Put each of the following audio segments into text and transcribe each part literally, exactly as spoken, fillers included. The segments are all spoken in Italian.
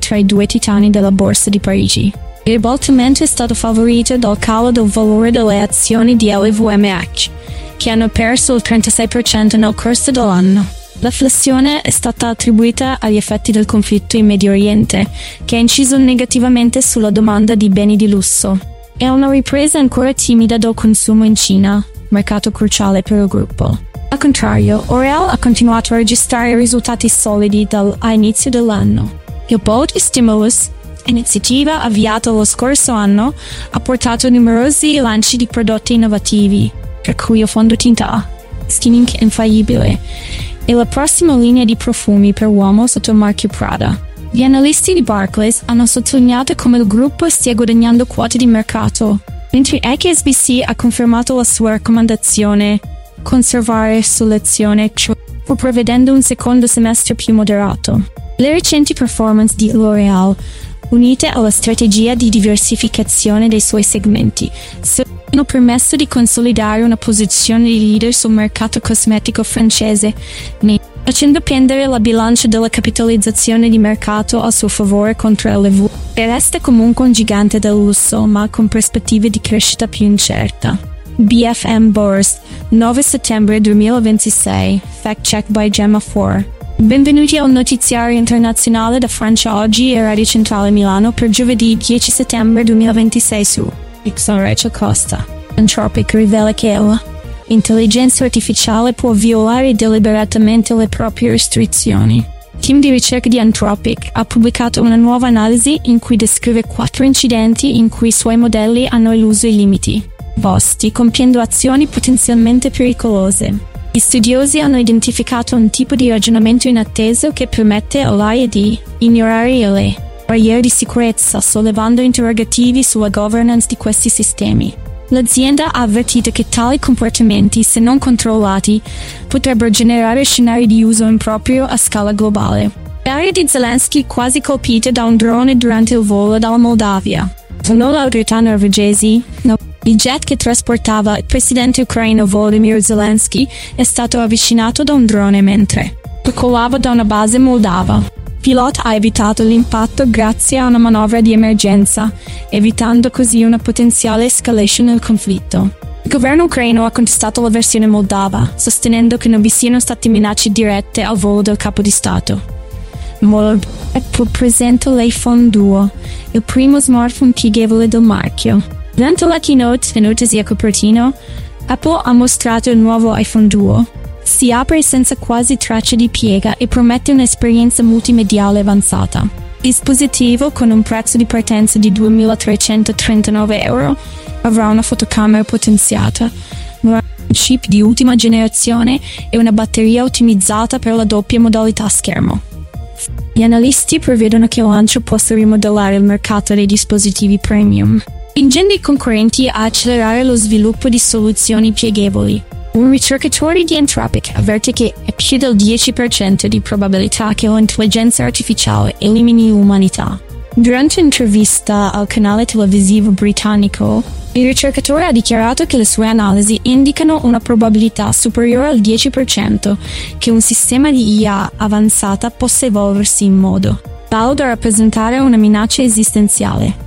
tra i due titani della borsa di Parigi. Il ribaltamento è stato favorito dal calo del valore delle azioni di L V M H, che hanno perso il trentasei per cento nel corso dell'anno. La flessione è stata attribuita agli effetti del conflitto in Medio Oriente, che ha inciso negativamente sulla domanda di beni di lusso, e a una ripresa ancora timida del consumo in Cina, mercato cruciale per il gruppo. Al contrario, L'Oréal ha continuato a registrare risultati solidi dall'inizio dell'anno. Il Bold Stimulus, iniziativa avviata lo scorso anno, ha portato numerosi lanci di prodotti innovativi, per cui il fondotinta Skinning Infallibile e la prossima linea di profumi per uomo sotto il marchio Prada. Gli analisti di Barclays hanno sottolineato come il gruppo stia guadagnando quote di mercato, mentre H S B C ha confermato la sua raccomandazione conservare sull'azione, pur prevedendo un secondo semestre più moderato. Le recenti performance di L'Oréal, unite alla strategia di diversificazione dei suoi segmenti, hanno permesso di consolidare una posizione di leader sul mercato cosmetico francese, facendo pendere la bilancia della capitalizzazione di mercato a suo favore contro L V. Resta comunque un gigante del lusso, ma con prospettive di crescita più incerta. B F M Bourse, nove settembre duemilaventisei, fact check by Gemma Four. Benvenuti al notiziario internazionale da Francia Oggi e Radio Centrale Milano per giovedì dieci settembre duemilaventisei su X R H Costa. Anthropic rivela che l'intelligenza artificiale può violare deliberatamente le proprie restrizioni. Il team di ricerca di Anthropic ha pubblicato una nuova analisi in cui descrive quattro incidenti in cui i suoi modelli hanno eluso i limiti posti, compiendo azioni potenzialmente pericolose. Gli studiosi hanno identificato un tipo di ragionamento inatteso che permette all'A I di ignorare le barriere di sicurezza, sollevando interrogativi sulla governance di questi sistemi. L'azienda ha avvertito che tali comportamenti, se non controllati, potrebbero generare scenari di uso improprio a scala globale. L'area di Zelensky quasi colpita da un drone durante il volo dalla Moldavia. Secondo le autorità norvegesi, il jet che trasportava il presidente ucraino Volodymyr Zelensky è stato avvicinato da un drone mentre decollava da una base moldava. Il pilota ha evitato l'impatto grazie a una manovra di emergenza, evitando così una potenziale escalation del conflitto. Il governo ucraino ha contestato la versione moldava, sostenendo che non vi siano state minacce dirette al volo del capo di Stato. Mold è presente l'iPhone due, il primo smartphone pieghevole del marchio. Durante la keynote, tenutasi a Cupertino, Apple ha mostrato il nuovo iPhone due. Si apre senza quasi traccia di piega e promette un'esperienza multimediale avanzata. Il dispositivo, con un prezzo di partenza di duemilatrecentotrentanove euro, avrà una fotocamera potenziata, un chip di ultima generazione e una batteria ottimizzata per la doppia modalità schermo. Gli analisti prevedono che il lancio possa rimodellare il mercato dei dispositivi premium, spingendo i concorrenti a accelerare lo sviluppo di soluzioni pieghevoli. Un ricercatore di Anthropic avverte che è più del dieci per cento di probabilità che l'intelligenza artificiale elimini l'umanità. Durante un'intervista al canale televisivo britannico, il ricercatore ha dichiarato che le sue analisi indicano una probabilità superiore al dieci per cento che un sistema di I A avanzata possa evolversi in modo tale da rappresentare una minaccia esistenziale.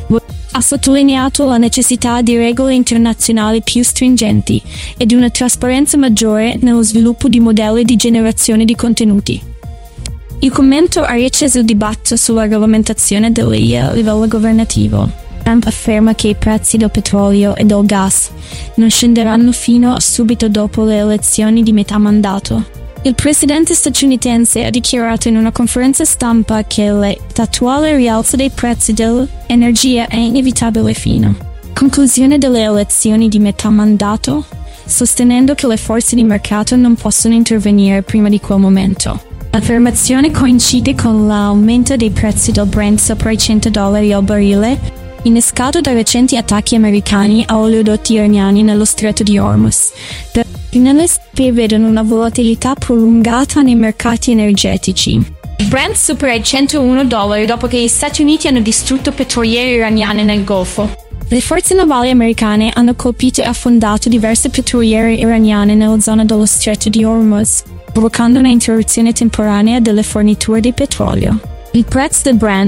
Ha sottolineato la necessità di regole internazionali più stringenti e di una trasparenza maggiore nello sviluppo di modelli di generazione di contenuti. Il commento ha riacceso il dibattito sulla regolamentazione dell'I A a livello governativo. Trump afferma che i prezzi del petrolio e del gas non scenderanno fino a subito dopo le elezioni di metà mandato. Il presidente statunitense ha dichiarato in una conferenza stampa che l'attuale rialzo dei prezzi dell'energia è inevitabile fino alla conclusione delle elezioni di metà mandato, sostenendo che le forze di mercato non possono intervenire prima di quel momento. L'affermazione coincide con l'aumento dei prezzi del Brent sopra i cento dollari al barile, innescato da recenti attacchi americani a oleodotti iraniani nello stretto di Hormuz. Gli analisti prevedono una volatilità prolungata nei mercati energetici. Brent supera i centouno dollari dopo che gli Stati Uniti hanno distrutto petroliere iraniane nel Golfo. Le forze navali americane hanno colpito e affondato diverse petroliere iraniane nella zona dello stretto di Hormuz, provocando una interruzione temporanea delle forniture di petrolio. Il prezzo del Brent